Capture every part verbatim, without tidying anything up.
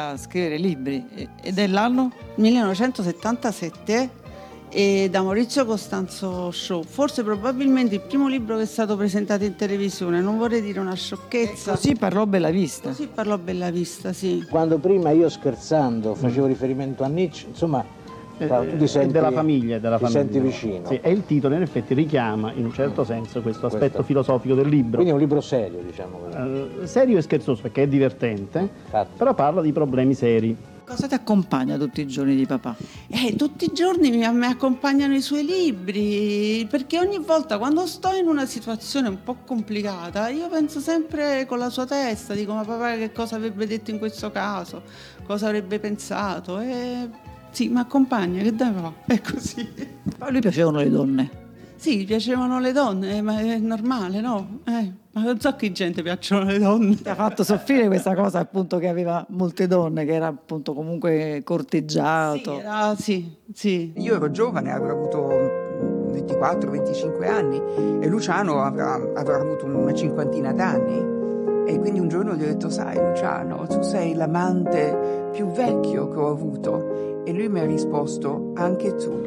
a scrivere libri. Ed è l'anno? millenovecentosettantasette, e da Maurizio Costanzo Show, forse probabilmente il primo libro che è stato presentato in televisione, non vorrei dire una sciocchezza. E così parlò Bellavista. Così parlò Bellavista, sì. Quando prima io scherzando facevo riferimento a Nietzsche, insomma, tu ti senti, è della famiglia, è della ti famiglia. senti vicino. Sì, e il titolo in effetti richiama in un certo senso questo aspetto Questo. filosofico del libro. Quindi è un libro serio, diciamo così. Eh, serio e scherzoso perché è divertente, Infatti. però parla di problemi seri. Cosa ti accompagna tutti i giorni di papà? Eh, tutti i giorni mi, mi accompagnano i suoi libri, perché ogni volta quando sto in una situazione un po' complicata, io penso sempre con la sua testa, dico ma papà che cosa avrebbe detto in questo caso, cosa avrebbe pensato, e sì, mi accompagna, che dai papà, è così. A lui piacevano le donne. Sì, gli piacevano le donne, ma è normale, no? Eh, ma non so che gente piacciono le donne. Ti ha fatto soffrire questa cosa appunto che aveva molte donne, che era appunto comunque corteggiato. Sì, era, sì, sì. Io ero giovane, avrò avuto ventiquattro venticinque anni e Luciano avrà, avrà avuto una cinquantina d'anni. E quindi un giorno gli ho detto, sai Luciano, tu sei l'amante più vecchio che ho avuto. E lui mi ha risposto, anche tu.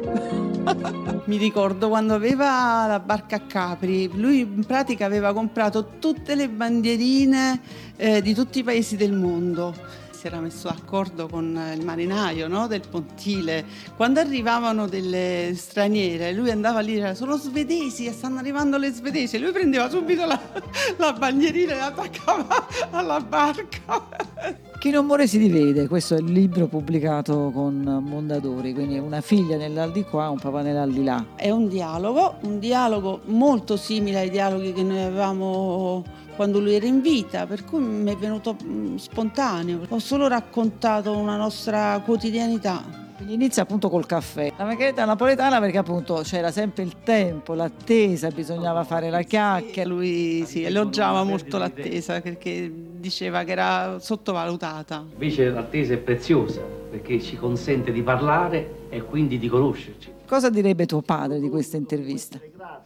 Mi ricordo quando aveva la barca a Capri, lui in pratica aveva comprato tutte le bandierine eh, di tutti i paesi del mondo. Si era messo d'accordo con il marinaio, no, del pontile. Quando arrivavano delle straniere, lui andava lì, era, sono svedesi e stanno arrivando le svedesi. Lui prendeva subito la, la bandierina e la attaccava alla barca. Chi non muore si rivede, questo è il libro pubblicato con Mondadori, quindi una figlia nell'aldilà, un papà nell'aldilà. È un dialogo, un dialogo molto simile ai dialoghi che noi avevamo quando lui era in vita, per cui mi è venuto spontaneo. Ho solo raccontato una nostra quotidianità. Quindi inizia appunto col caffè. La macchinetta napoletana perché appunto c'era sempre il tempo, l'attesa, bisognava fare la chiacchiera. Lui si elogiava molto l'attesa perché diceva che era sottovalutata. Invece l'attesa è preziosa perché ci consente di parlare e quindi di conoscerci. Cosa direbbe tuo padre di questa intervista?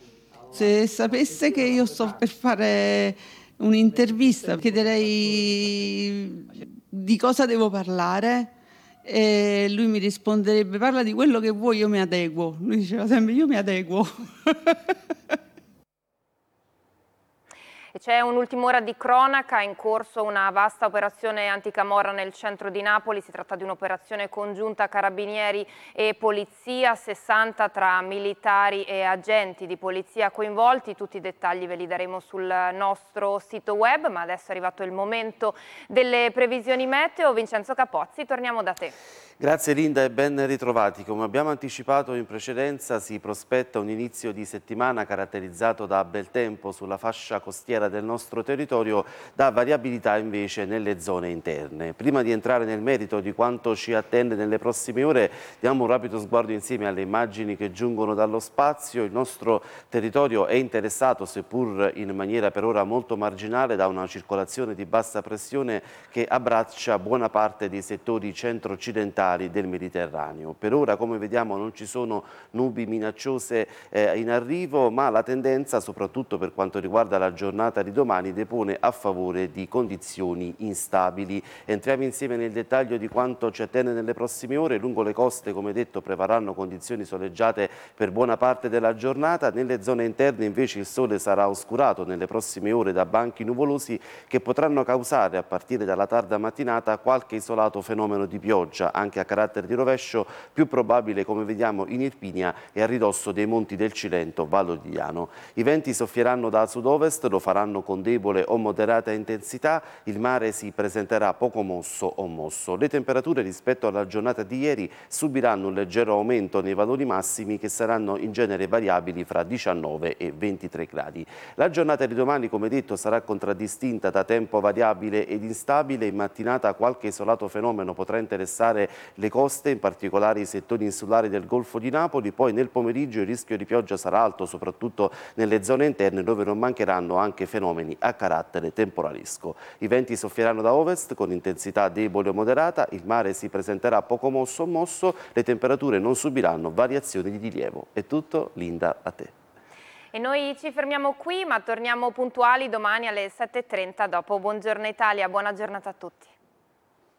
Se sapesse che io sto per fare un'intervista, chiederei di cosa devo parlare. E lui mi risponderebbe, parla di quello che vuoi, io mi adeguo. Lui diceva sempre, io mi adeguo. E c'è un'ultima ora di cronaca, in corso una vasta operazione anticamorra nel centro di Napoli. Si tratta di un'operazione congiunta carabinieri e polizia, sessanta tra militari e agenti di polizia coinvolti. Tutti i dettagli ve li daremo sul nostro sito web, ma adesso è arrivato il momento delle previsioni meteo. Vincenzo Capozzi, torniamo da te. Grazie Linda e ben ritrovati. Come abbiamo anticipato in precedenza, si prospetta un inizio di settimana caratterizzato da bel tempo sulla fascia costiera del nostro territorio, da variabilità invece nelle zone interne. Prima di entrare nel merito di quanto ci attende nelle prossime ore, diamo un rapido sguardo insieme alle immagini che giungono dallo spazio. Il nostro territorio è interessato, seppur in maniera per ora molto marginale, da una circolazione di bassa pressione che abbraccia buona parte dei settori centro-occidentali del Mediterraneo. Per ora, come vediamo, non ci sono nubi minacciose eh, in arrivo, ma la tendenza, soprattutto per quanto riguarda la giornata di domani, depone a favore di condizioni instabili. Entriamo insieme nel dettaglio di quanto ci attende nelle prossime ore. Lungo le coste, come detto, prevarranno condizioni soleggiate per buona parte della giornata. Nelle zone interne invece il sole sarà oscurato nelle prossime ore da banchi nuvolosi che potranno causare, a partire dalla tarda mattinata, qualche isolato fenomeno di pioggia, anche a carattere di rovescio, più probabile, come vediamo, in Irpinia e a ridosso dei monti del Cilento Valodiano. I venti soffieranno da sud-ovest, lo faranno con debole o moderata intensità. Il mare si presenterà poco mosso o mosso. Le temperature rispetto alla giornata di ieri subiranno un leggero aumento nei valori massimi, che saranno in genere variabili fra diciannove e ventitré gradi. La giornata di domani, come detto, sarà contraddistinta da tempo variabile ed instabile. In mattinata qualche isolato fenomeno potrà interessare le coste, in particolare i settori insulari del Golfo di Napoli. Poi nel pomeriggio il rischio di pioggia sarà alto, soprattutto nelle zone interne, dove non mancheranno anche fenomeni a carattere temporalesco. I venti soffieranno da ovest con intensità debole o moderata, il mare si presenterà poco mosso o mosso, le temperature non subiranno variazioni di rilievo. È tutto, Linda, a te. E noi ci fermiamo qui, ma torniamo puntuali domani alle sette e trenta dopo Buongiorno Italia. Buona giornata a tutti.